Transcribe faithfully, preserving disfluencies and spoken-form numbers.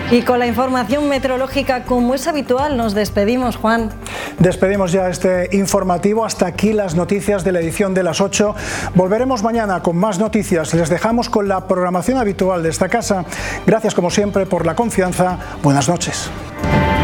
Y con la información meteorológica, como es habitual, nos despedimos, Juan. Despedimos ya este informativo. Hasta aquí las noticias de la edición de las ocho. Volveremos mañana con más noticias. Les dejamos con la programación habitual de esta casa. Gracias, como siempre, por la confianza. Buenas noches.